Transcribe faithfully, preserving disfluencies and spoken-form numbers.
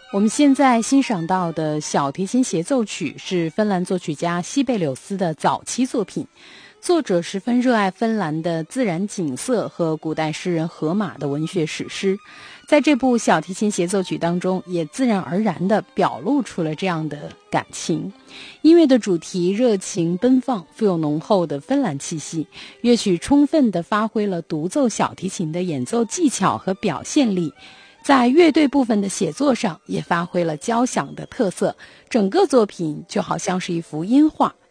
我们现在欣赏到的小提琴协奏曲是芬兰作曲家西贝柳斯的早期作品，作者十分热爱芬兰的自然景色和古代诗人荷马的文学史诗，在这部小提琴协奏曲当中也自然而然地表露出了这样的感情。音乐的主题热情奔放，富有浓厚的芬兰气息，乐曲充分地发挥了独奏小提琴的演奏技巧和表现力，在乐队部分的写作上也发挥了交响的特色，整个作品就好像是一幅音画，